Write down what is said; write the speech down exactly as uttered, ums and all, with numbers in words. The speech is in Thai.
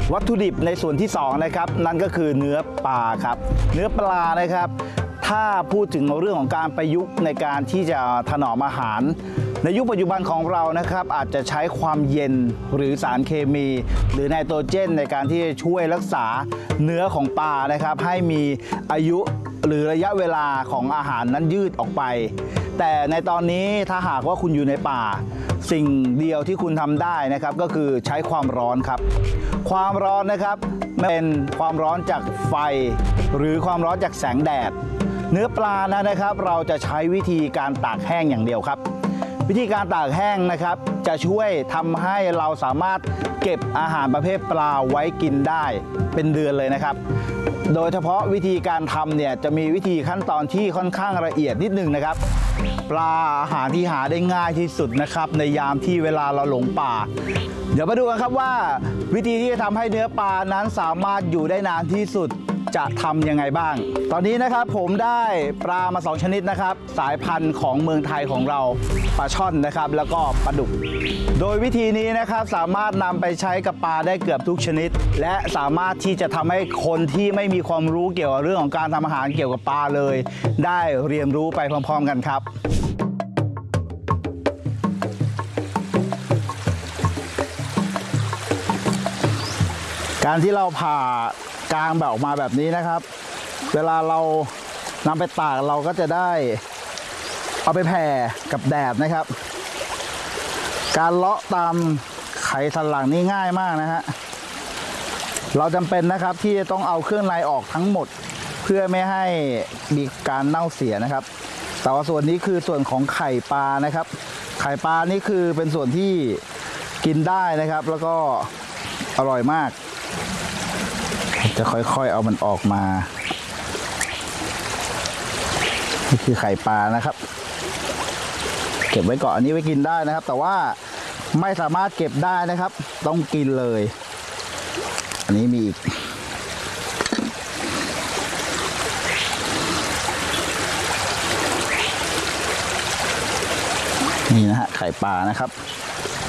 วัตถุดิบในส่วนที่สองนะครับนั่นก็คือเนื้อปลาครับเนื้อปลานะครับถ้าพูดถึงเรื่องของการประยุกต์ในการที่จะถนอมอาหารในยุคปัจจุบันของเรานะครับอาจจะใช้ความเย็นหรือสารเคมี หรือไนโตรเจนในการที่จะช่วยรักษาเนื้อของปลานะครับให้มีอายุหรือระยะเวลาของอาหารนั้นยืดออกไปแต่ในตอนนี้ถ้าหากว่าคุณอยู่ในป่าสิ่งเดียวที่คุณทำได้นะครับก็คือใช้ความร้อนครับความร้อนนะครับเป็นความร้อนจากไฟหรือความร้อนจากแสงแดดเนื้อปลานะครับเราจะใช้วิธีการตากแห้งอย่างเดียวครับวิธีการตากแห้งนะครับจะช่วยทำให้เราสามารถเก็บอาหารประเภทปลาไว้กินได้เป็นเดือนเลยนะครับโดยเฉพาะวิธีการทำเนี่ยจะมีวิธีขั้นตอนที่ค่อนข้างละเอียดนิดนึงนะครับปลาอาหารที่หาได้ง่ายที่สุดนะครับในยามที่เวลาเราหลงป่าเดี๋ยวมาดูกันครับว่าวิธีที่จะทำให้เนื้อปลานั้นสามารถอยู่ได้นานที่สุดจะทำยังไงบ้างตอนนี้นะครับผมได้ปลามาสองชนิดนะครับสายพันธุ์ของเมืองไทยของเราปลาช่อนนะครับแล้วก็ปลาดุกโดยวิธีนี้นะครับสามารถนำไปใช้กับปลาได้เกือบทุกชนิดและสามารถที่จะทำให้คนที่ไม่มีความรู้เกี่ยวกับเรื่องของการทำอาหารเกี่ยวกับปลาเลยได้เรียนรู้ไปพร้อมๆกันครับการที่เราผ่ากลางแบบออกมาแบบนี้นะครับเวลาเรานำไปตากเราก็จะได้เอาไปแผ่กับแดดนะครับการเลาะตามไขสันหลังนี่ง่ายมากนะฮะเราจำเป็นนะครับที่จะต้องเอาเครื่องในออกทั้งหมดเพื่อไม่ให้มีการเน่าเสียนะครับแต่ว่าส่วนนี้คือส่วนของไข่ปลานะครับไข่ปลานี่คือเป็นส่วนที่กินได้นะครับแล้วก็อร่อยมากจะค่อยๆเอามันออกมานี่คือไข่ปลานะครับเก็บไว้ก่อนอันนี้ไว้กินได้นะครับแต่ว่าไม่สามารถเก็บได้นะครับต้องกินเลยอันนี้มีอีกนี่นะฮะไข่ปลานะครับ